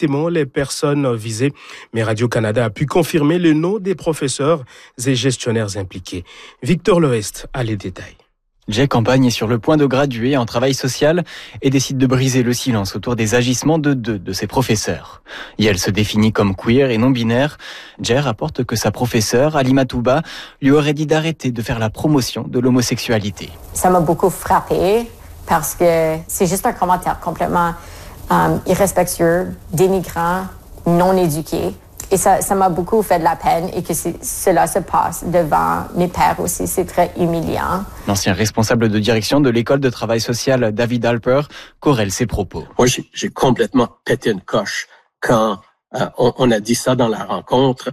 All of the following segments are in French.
directement les personnes visées, mais Radio-Canada a pu confirmer le nom des professeurs et gestionnaires impliqués. Victor Loest a les détails. Jay Campagne est sur le point de graduer en travail social et décide de briser le silence autour des agissements de deux de ses professeurs. Yael se définit comme queer et non-binaire. Jay rapporte que sa professeure, Alima Touba, lui aurait dit d'arrêter de faire la promotion de l'homosexualité. Ça m'a beaucoup frappée parce que c'est juste un commentaire complètement irrespectueux, dénigrant, non éduqué. Et ça m'a beaucoup fait de la peine et que cela se passe devant mes pairs aussi. C'est très humiliant. L'ancien responsable de direction de l'école de travail social, David Alper, corrèle ses propos. Moi, j'ai complètement pété une coche quand on a dit ça dans la rencontre.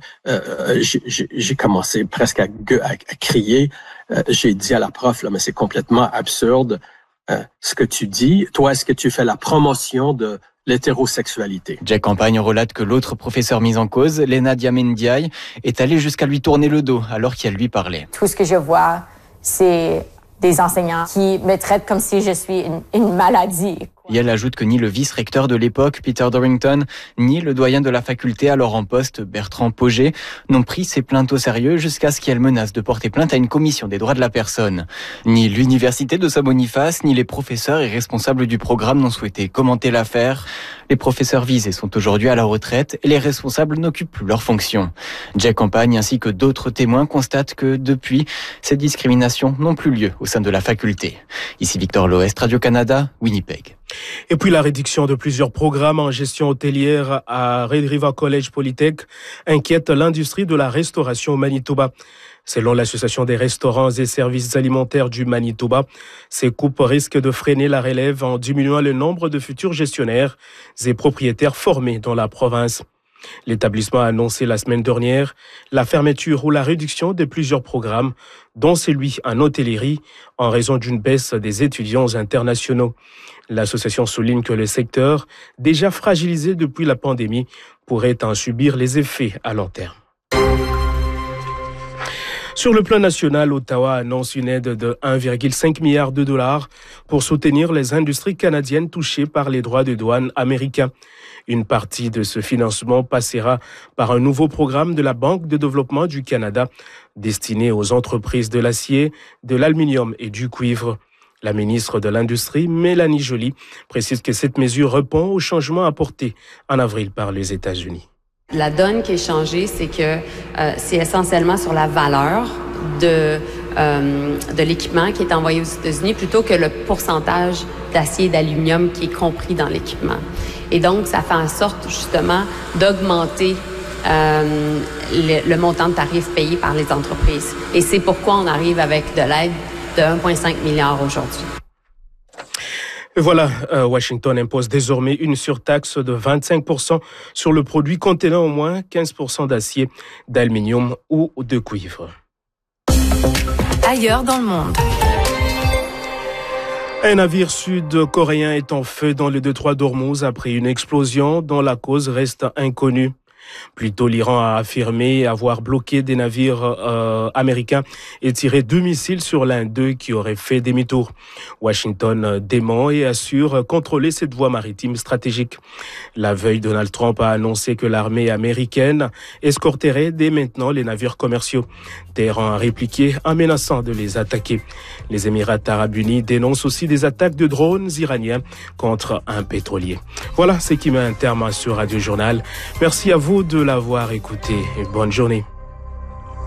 J'ai commencé presque à crier. J'ai dit à la prof, là, mais c'est complètement absurde ce que tu dis. Toi, est-ce que tu fais la promotion de l'hétérosexualité? Jay Campagne relate que l'autre professeur mis en cause, Lena Diamendiaï, est allé jusqu'à lui tourner le dos alors qu'elle lui parlait. Tout ce que je vois, c'est des enseignants qui me traitent comme si je suis une maladie. Et elle ajoute que ni le vice-recteur de l'époque, Peter Dorrington, ni le doyen de la faculté alors en poste, Bertrand Pogé, n'ont pris ces plaintes au sérieux jusqu'à ce qu'elle menace de porter plainte à une commission des droits de la personne. Ni l'université de Saint-Boniface, ni les professeurs et responsables du programme n'ont souhaité commenter l'affaire. Les professeurs visés sont aujourd'hui à la retraite et les responsables n'occupent plus leurs fonctions. Jay Campagne ainsi que d'autres témoins constatent que depuis, ces discriminations n'ont plus lieu au sein de la faculté. Ici Victor Loest, Radio-Canada, Winnipeg. Et puis la réduction de plusieurs programmes en gestion hôtelière à Red River College Polytech inquiète l'industrie de la restauration au Manitoba. Selon l'Association des restaurants et services alimentaires du Manitoba, ces coupes risquent de freiner la relève en diminuant le nombre de futurs gestionnaires et propriétaires formés dans la province. L'établissement a annoncé la semaine dernière la fermeture ou la réduction de plusieurs programmes, dont celui en hôtellerie, en raison d'une baisse des étudiants internationaux. L'association souligne que le secteur, déjà fragilisé depuis la pandémie, pourrait en subir les effets à long terme. Sur le plan national, Ottawa annonce une aide de 1,5 milliard de dollars pour soutenir les industries canadiennes touchées par les droits de douane américains. Une partie de ce financement passera par un nouveau programme de la Banque de développement du Canada destiné aux entreprises de l'acier, de l'aluminium et du cuivre. La ministre de l'Industrie, Mélanie Joly, précise que cette mesure répond aux changements apportés en avril par les États-Unis. La donne qui est changée, c'est que c'est essentiellement sur la valeur de l'équipement qui est envoyé aux États-Unis plutôt que le pourcentage d'acier et d'aluminium qui est compris dans l'équipement. Et donc, ça fait en sorte justement d'augmenter le montant de tarifs payés par les entreprises. Et c'est pourquoi on arrive avec de l'aide de 1,5 milliard aujourd'hui. Voilà, Washington impose désormais une surtaxe de 25% sur le produit contenant au moins 15% d'acier, d'aluminium ou de cuivre. Ailleurs dans le monde. Un navire sud-coréen est en feu dans le détroit d'Ormuz après une explosion dont la cause reste inconnue. Plus tôt, l'Iran a affirmé avoir bloqué des navires américains et tiré 2 missiles sur l'un d'eux qui aurait fait demi-tour. Washington dément et assure contrôler cette voie maritime stratégique. La veille, Donald Trump a annoncé que l'armée américaine escorterait dès maintenant les navires commerciaux. Téhéran a répliqué en menaçant de les attaquer. Les Émirats arabes unis dénoncent aussi des attaques de drones iraniens contre un pétrolier. Voilà ce qui met un terme à ce Radio Journal. Merci à vous de l'avoir écouté. Bonne journée.